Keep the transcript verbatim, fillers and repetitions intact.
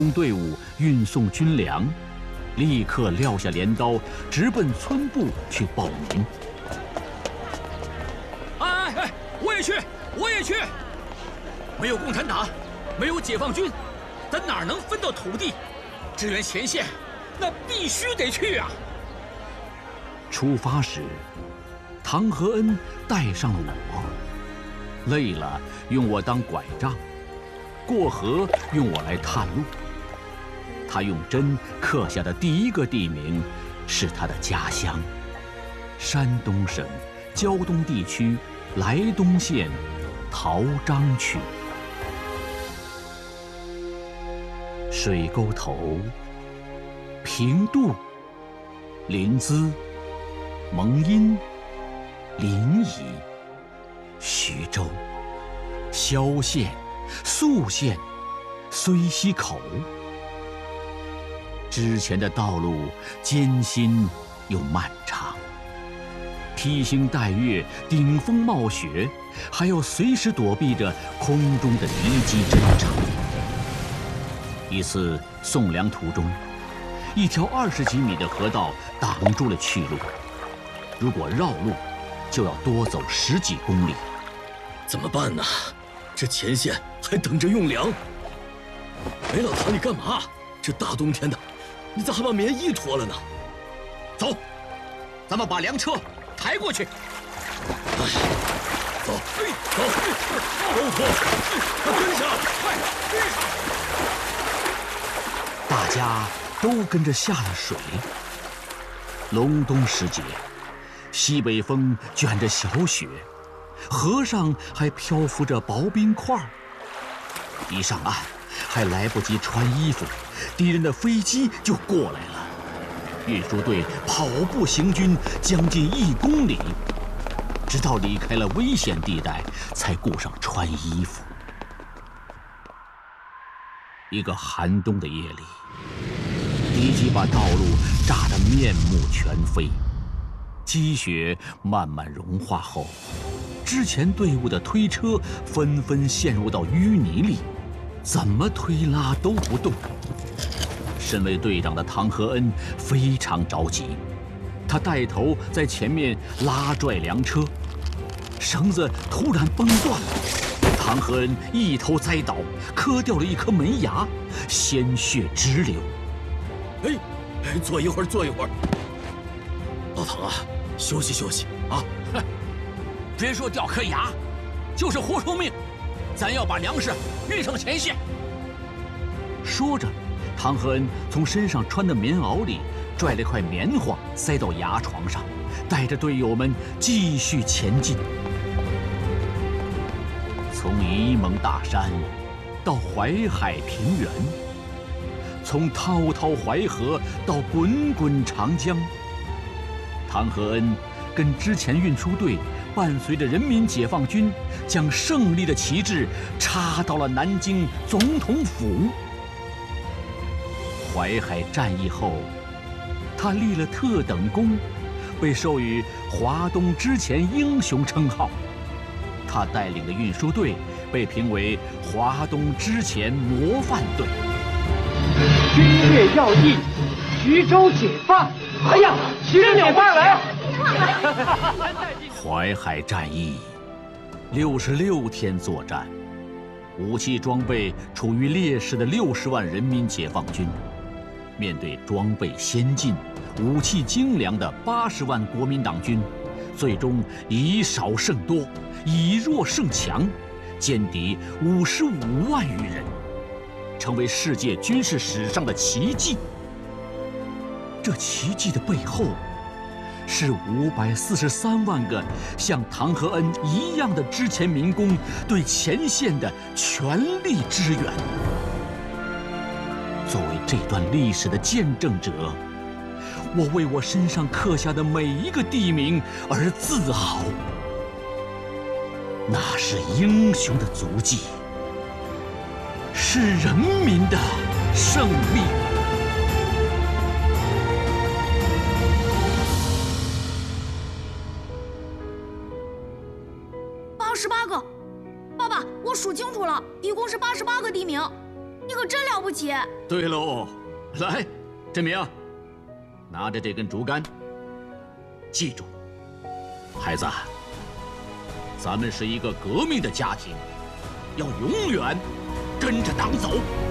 队伍运送军粮，立刻撂下镰刀，直奔村部去报名。 哎哎哎！我也去，我也去！没有共产党，没有解放军，咱哪能分到土地？支援前线，那必须得去啊！ 出发时，唐和恩带上了我，累了用我当拐杖，过河用我来探路。他用针刻下的第一个地名是他的家乡——山东省胶东地区莱东县陶章区。水沟头、平度、临淄、蒙阴、临沂、徐州、萧县、宿县、睢溪口。之前的道路艰辛又漫长，披星戴月，顶风冒雪，还要随时躲避着空中的敌机侦察。一次送粮途中，一条二十几米的河道挡住了去路，如果绕路，就要多走十几公里。 怎么办呢？这前线还等着用粮。哎，老唐，你干嘛？这大冬天的，你咋还把棉衣脱了呢？ 走，咱们把粮车抬过去。 哎，走，走，都脱，跟上，快，跟上！ 大家都跟着下了水。隆冬时节，西北风卷着小雪，河上还漂浮着薄冰块。一上岸，还来不及穿衣服，敌人的飞机就过来了。运输队跑步行军将近一公里，直到离开了危险地带，才顾上穿衣服。一个寒冬的夜里，敌机把道路炸得面目全非。积雪慢慢融化后，之前队伍的推车纷纷陷入到淤泥里，怎么推拉都不动。身为队长的唐和恩非常着急，他带头在前面拉拽粮车，绳子突然崩断了，唐和恩一头栽倒，磕掉了一颗门牙，鲜血直流。 哎，哎，坐一会儿，坐一会儿。老唐啊，休息休息啊！ 哼，别说掉颗牙，就是活出命，咱要把粮食运上前线。 说着，唐和恩从身上穿的棉袄里拽了块棉花塞到牙床上，带着队友们继续前进。从沂蒙大山到淮海平原，从滔滔淮河到滚滚长江，唐和恩跟之前运输队伴随着人民解放军，将胜利的旗帜插到了南京总统府。淮海战役后，他立了特等功，被授予华东之前英雄称号。他带领的运输队被评为华东之前模范队。 军略要义，徐州解放！哎呀，徐州解放了！ 淮海战役，六十六天作战，武器装备处于劣势的六十万人民解放军，面对装备先进、武器精良的八十万国民党军，最终以少胜多，以弱胜强，歼敌五十五万余人，成为世界军事史上的奇迹。这奇迹的背后，是五百四十三万个像唐和恩一样的之前民工对前线的全力支援。作为这段历史的见证者，我为我身上刻下的每一个地名而自豪。那是英雄的足迹，是人民的胜利。 八十八个，爸爸，我数清楚了，一共是八十八个地名。 你可真了不起！ 对喽，来，振明，拿着这根竹竿，记住，孩子，咱们是一个革命的家庭，要永远跟着党走。